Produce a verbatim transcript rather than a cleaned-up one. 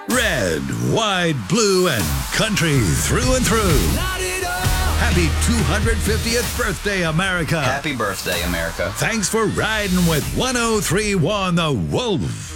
Red, white, blue, and country through and through. Happy two hundred fiftieth birthday, America. Happy birthday, America. Thanks for riding with one oh three point one The Wolf.